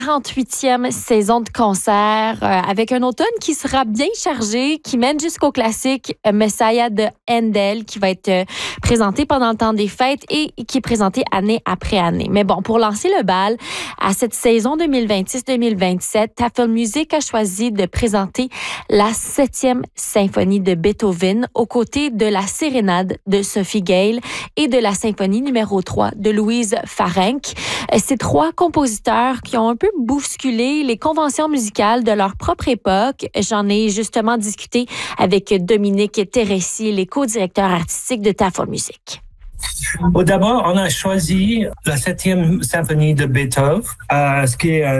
48e saison de concert avec un automne qui sera bien chargé, qui mène jusqu'au classique Messiah de Handel qui va être présenté pendant le temps des fêtes et qui est présenté année après année. Mais bon, pour lancer le bal à cette saison 2026-2027, Tafelmusik a choisi de présenter la 7e symphonie de Beethoven aux côtés de la Sérénade de Sophie Gale et de la symphonie numéro 3 de Louise Farenc. Ces trois compositeurs qui ont un peu bousculé les conventions musicales de leur propre époque. J'en ai justement discuté avec Dominique Teresi, les co-directeurs artistiques de Tafelmusik. D'abord, on a choisi la 7e symphonie de Beethoven, ce qui est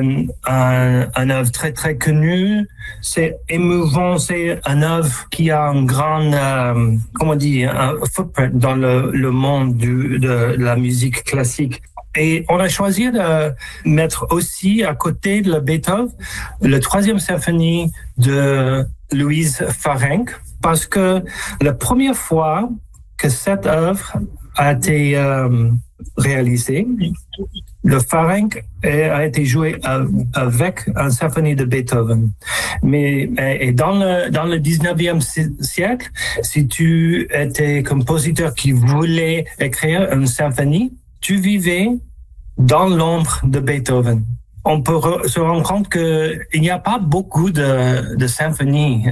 un œuvre très, très connue. C'est émouvant, c'est un œuvre qui a un grand, un footprint dans le monde de la musique classique. Et on a choisi de mettre aussi à côté de la Beethoven la 3e symphonie de Louise Farenc, parce que la première fois que cette œuvre a été réalisée, le Farenc a été joué avec une symphonie de Beethoven. Mais dans le 19e siècle, si tu étais compositeur qui voulait écrire une symphonie, tu vivais dans l'ombre de Beethoven. On peut se rendre compte qu'il n'y a pas beaucoup de symphonies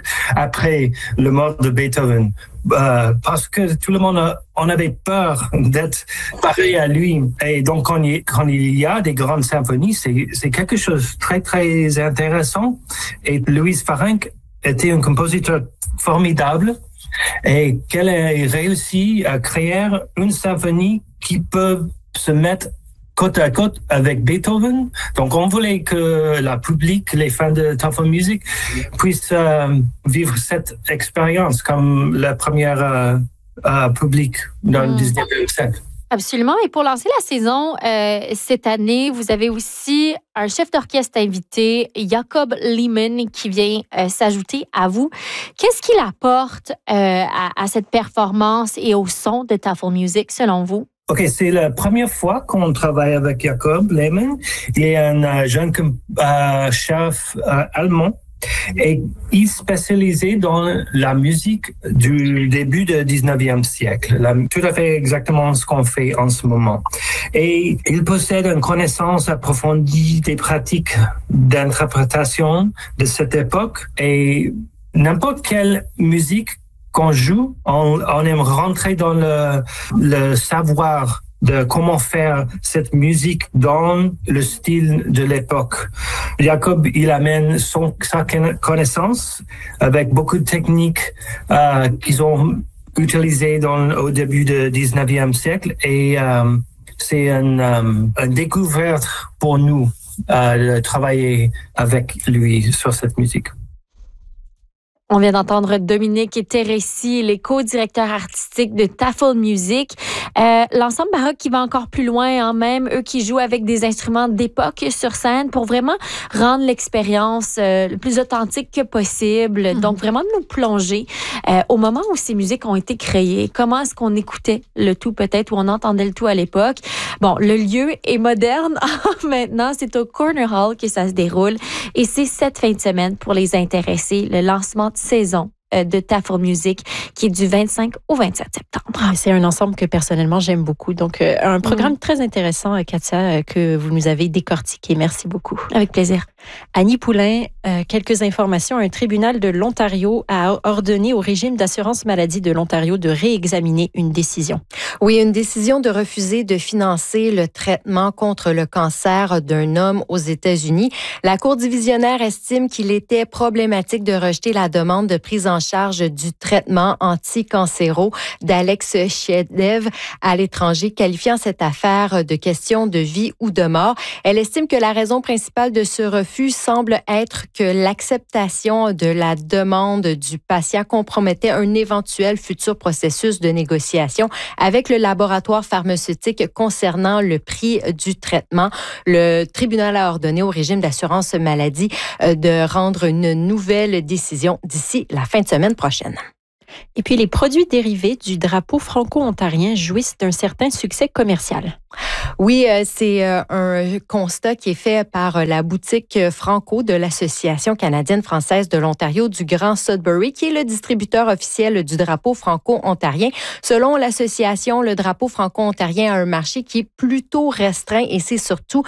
après le mort de Beethoven, parce que tout le monde on avait peur d'être pareil à lui. Et donc quand il y a des grandes symphonies, c'est quelque chose de très très intéressant. Et Louise Farenc était un compositeur formidable et qu'elle a réussi à créer une symphonie qui peut se mettre côte à côte avec Beethoven. Donc, on voulait que le public, les fans de Tafelmusik, puissent vivre cette expérience comme la première public dans le 19e siècle. Absolument. Et pour lancer la saison cette année, vous avez aussi un chef d'orchestre invité, Jacob Lehman, qui vient s'ajouter à vous. Qu'est-ce qu'il apporte à cette performance et au son de Tafelmusik, selon vous? OK, c'est la première fois qu'on travaille avec Jacob Lehman. Il est un jeune chef allemand et il spécialisé dans la musique du début du 19e siècle. Tout à fait exactement ce qu'on fait en ce moment. Et il possède une connaissance approfondie des pratiques d'interprétation de cette époque et n'importe quelle musique qu'on joue, on aime rentrer dans le savoir de comment faire cette musique dans le style de l'époque. Jacob, il amène sa connaissance avec beaucoup de techniques qu'ils ont utilisées au début du 19e siècle et c'est une découverte pour nous de travailler avec lui sur cette musique. On vient d'entendre Dominique Teresi, les co-directeurs artistiques de Tafelmusik. L'ensemble baroque qui va encore plus loin, même eux qui jouent avec des instruments d'époque sur scène pour vraiment rendre l'expérience le plus authentique que possible. Donc, vraiment de nous plonger au moment où ces musiques ont été créées. Comment est-ce qu'on écoutait le tout peut-être, ou on entendait le tout à l'époque? Bon, le lieu est moderne maintenant. C'est au Corner Hall que ça se déroule. Et c'est cette fin de semaine pour les intéressés, le lancement de saison de Tafelmusik qui est du 25 au 27 septembre. C'est un ensemble que personnellement j'aime beaucoup. Donc un programme très intéressant, Katia, que vous nous avez décortiqué. Merci beaucoup. Avec plaisir. Annie Poulain, quelques informations. Un tribunal de l'Ontario a ordonné au régime d'assurance maladie de l'Ontario de réexaminer une décision. Oui, une décision de refuser de financer le traitement contre le cancer d'un homme aux États-Unis. La Cour divisionnaire estime qu'il était problématique de rejeter la demande de prise en charge du traitement anti-cancéro d'Alex Chiedev à l'étranger, qualifiant cette affaire de question de vie ou de mort. Elle estime que la raison principale de ce refus semble être que l'acceptation de la demande du patient compromettait un éventuel futur processus de négociation avec le laboratoire pharmaceutique concernant le prix du traitement. Le tribunal a ordonné au régime d'assurance maladie de rendre une nouvelle décision d'ici la fin de semaine prochaine. Et puis, les produits dérivés du drapeau franco-ontarien jouissent d'un certain succès commercial. Oui, c'est un constat qui est fait par la boutique Franco de l'Association canadienne-française de l'Ontario du Grand Sudbury, qui est le distributeur officiel du drapeau franco-ontarien. Selon l'association, le drapeau franco-ontarien a un marché qui est plutôt restreint et c'est surtout